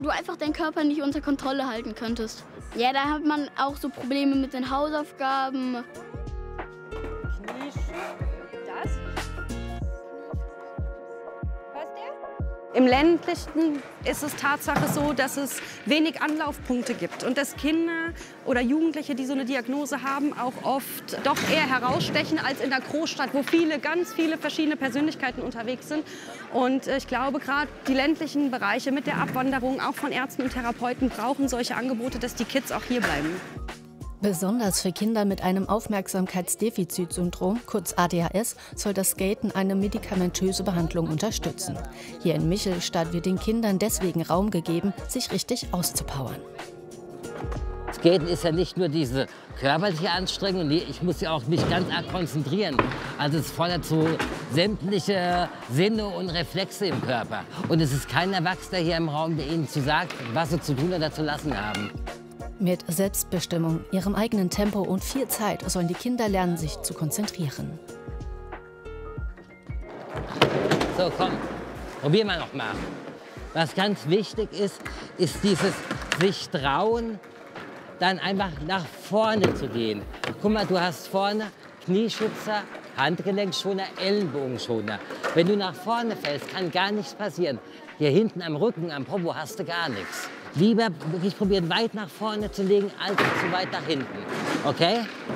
Du einfach deinen Körper nicht unter Kontrolle halten könntest. Ja, da hat man auch so Probleme mit den Hausaufgaben. Das? Was der? Im Ländlichen ist es Tatsache so, dass es wenig Anlaufpunkte gibt und dass Kinder oder Jugendliche, die so eine Diagnose haben, auch oft doch eher herausstechen als in der Großstadt, wo ganz viele verschiedene Persönlichkeiten unterwegs sind. Und ich glaube, gerade die ländlichen Bereiche mit der Abwanderung auch von Ärzten und Therapeuten brauchen solche Angebote, dass die Kids auch hier bleiben. Besonders für Kinder mit einem Aufmerksamkeitsdefizitsyndrom, kurz ADHS, soll das Skaten eine medikamentöse Behandlung unterstützen. Hier in Michelstadt wird den Kindern deswegen Raum gegeben, sich richtig auszupowern. Skaten ist ja nicht nur diese körperliche Anstrengung, nee, ich muss ja auch mich ganz arg konzentrieren. Also es fordert so sämtliche Sinne und Reflexe im Körper. Und es ist kein Erwachsener hier im Raum, der Ihnen sagt, was sie zu tun oder zu lassen haben. Mit Selbstbestimmung, ihrem eigenen Tempo und viel Zeit sollen die Kinder lernen, sich zu konzentrieren. So, komm, probieren wir noch mal. Was ganz wichtig ist, ist dieses sich trauen, dann einfach nach vorne zu gehen. Guck mal, du hast vorne Knieschützer, Handgelenkschoner, Ellenbogenschoner. Wenn du nach vorne fällst, kann gar nichts passieren. Hier hinten am Rücken, am Popo hast du gar nichts. Lieber wirklich probieren, weit nach vorne zu legen, als zu weit nach hinten. Okay?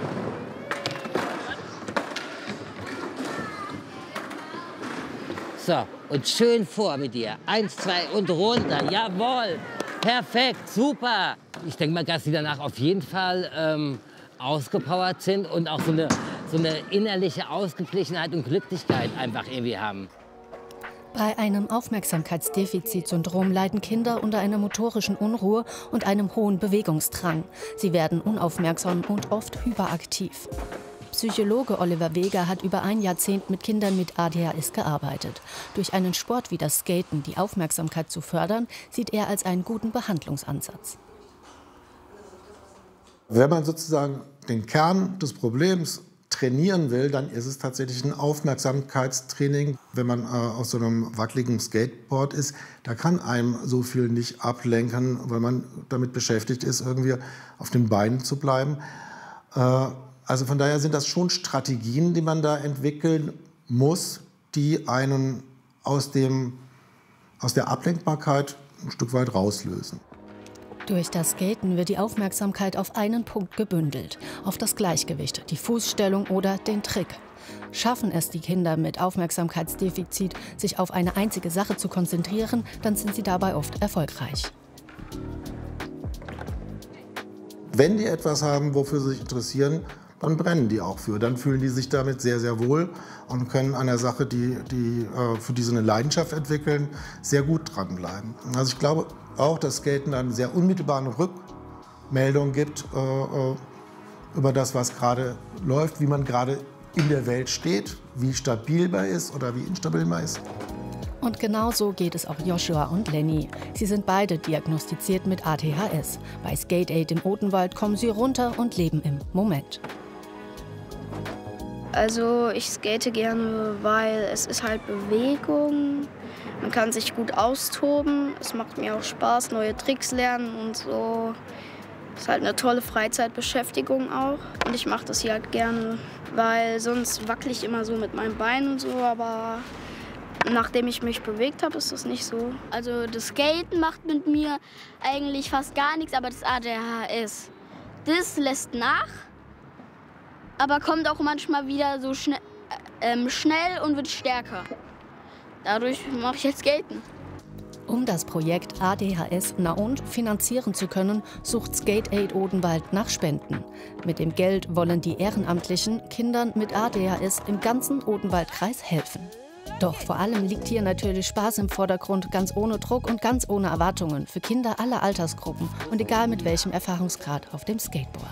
So, und schön vor mit dir. 1, 2 und runter. Jawohl. Perfekt, super. Ich denke mal, dass sie danach auf jeden Fall ausgepowert sind und auch so eine innerliche Ausgeglichenheit und Glücklichkeit einfach irgendwie haben. Bei einem Aufmerksamkeitsdefizitsyndrom leiden Kinder unter einer motorischen Unruhe und einem hohen Bewegungsdrang. Sie werden unaufmerksam und oft hyperaktiv. Psychologe Oliver Weger hat über ein Jahrzehnt mit Kindern mit ADHS gearbeitet. Durch einen Sport wie das Skaten die Aufmerksamkeit zu fördern, sieht er als einen guten Behandlungsansatz. Wenn man sozusagen den Kern des Problems trainieren will, dann ist es tatsächlich ein Aufmerksamkeitstraining. Wenn man auf so einem wackeligen Skateboard ist, da kann einem so viel nicht ablenken, weil man damit beschäftigt ist, irgendwie auf den Beinen zu bleiben. Also von daher sind das schon Strategien, die man da entwickeln muss, die einen aus der Ablenkbarkeit ein Stück weit rauslösen. Durch das Skaten wird die Aufmerksamkeit auf einen Punkt gebündelt, auf das Gleichgewicht, die Fußstellung oder den Trick. Schaffen es die Kinder mit Aufmerksamkeitsdefizit, sich auf eine einzige Sache zu konzentrieren, dann sind sie dabei oft erfolgreich. Wenn die etwas haben, wofür sie sich interessieren, dann brennen die auch für. Dann fühlen die sich damit sehr, sehr wohl und können an der Sache, für die sie eine Leidenschaft entwickeln, sehr gut dranbleiben. Also ich glaube auch, dass Skaten eine sehr unmittelbare Rückmeldung gibt über das, was gerade läuft, wie man gerade in der Welt steht, wie stabil man ist oder wie instabil man ist. Und genau so geht es auch Joshua und Lenny. Sie sind beide diagnostiziert mit ADHS. Bei Skate Aid im Odenwald kommen sie runter und leben im Moment. Also ich skate gerne, weil es ist halt Bewegung. Man kann sich gut austoben. Es macht mir auch Spaß, neue Tricks lernen und so. Es ist halt eine tolle Freizeitbeschäftigung auch. Und ich mache das hier halt gerne, weil sonst wackel ich immer so mit meinen Beinen und so. Aber nachdem ich mich bewegt habe, ist das nicht so. Also das Skaten macht mit mir eigentlich fast gar nichts, aber das ADHS, das lässt nach. Aber kommt auch manchmal wieder so schnell und wird stärker. Dadurch mache ich jetzt Skaten. Um das Projekt ADHS Na und finanzieren zu können, sucht Skate Aid Odenwald nach Spenden. Mit dem Geld wollen die Ehrenamtlichen Kindern mit ADHS im ganzen Odenwaldkreis helfen. Doch vor allem liegt hier natürlich Spaß im Vordergrund, ganz ohne Druck und ganz ohne Erwartungen für Kinder aller Altersgruppen und egal mit welchem Erfahrungsgrad auf dem Skateboard.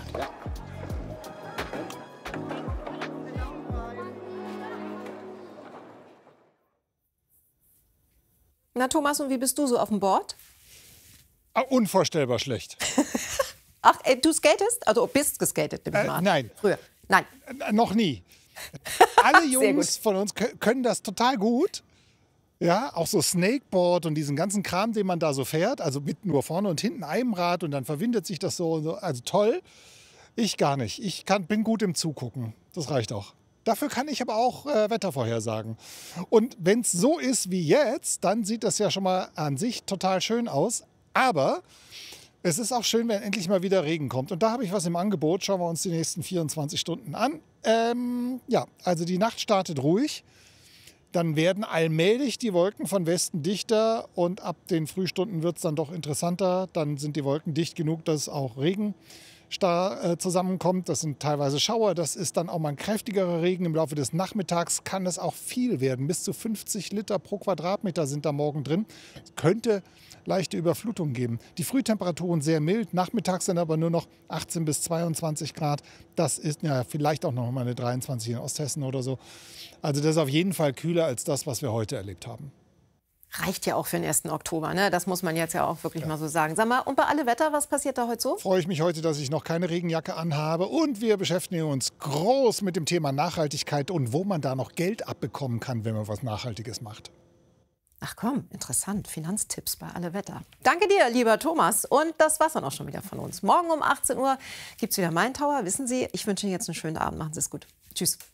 Na Thomas, und wie bist du so auf dem Board? Unvorstellbar schlecht. Ach, du skatest? Also bist geskatet, nehme ich mal an. Nein. Früher? Nein. Noch nie. Alle Jungs von uns können das total gut. Ja, auch so Snakeboard und diesen ganzen Kram, den man da so fährt. Also mit nur vorne und hinten einem Rad und dann verwindet sich das so. Und so. Also toll. Ich gar nicht. Bin gut im Zugucken. Das reicht auch. Dafür kann ich aber auch Wetter vorhersagen. Und wenn es so ist wie jetzt, dann sieht das ja schon mal an sich total schön aus. Aber es ist auch schön, wenn endlich mal wieder Regen kommt. Und da habe ich was im Angebot. Schauen wir uns die nächsten 24 Stunden an. Ja, also die Nacht startet ruhig. Dann werden allmählich die Wolken von Westen dichter und ab den Frühstunden wird es dann doch interessanter. Dann sind die Wolken dicht genug, dass auch Regen zusammenkommt. Das sind teilweise Schauer. Das ist dann auch mal ein kräftigerer Regen. Im Laufe des Nachmittags kann es auch viel werden. Bis zu 50 Liter pro Quadratmeter sind da morgen drin. Es könnte leichte Überflutung geben. Die Frühtemperaturen sehr mild. Nachmittags sind aber nur noch 18 bis 22 Grad. Das ist ja vielleicht auch noch mal eine 23 in Osthessen oder so. Also das ist auf jeden Fall kühler als das, was wir heute erlebt haben. Reicht ja auch für den 1. Oktober, ne? Das muss man jetzt ja auch wirklich mal so sagen. Sag mal, und bei Alle Wetter, was passiert da heute so? Freue ich mich heute, dass ich noch keine Regenjacke anhabe. Und wir beschäftigen uns groß mit dem Thema Nachhaltigkeit und wo man da noch Geld abbekommen kann, wenn man was Nachhaltiges macht. Ach komm, interessant. Finanztipps bei Alle Wetter. Danke dir, lieber Thomas. Und das war's dann auch schon wieder von uns. Morgen um 18 Uhr gibt's wieder Main Tower. Wissen Sie, ich wünsche Ihnen jetzt einen schönen Abend. Machen Sie es gut. Tschüss.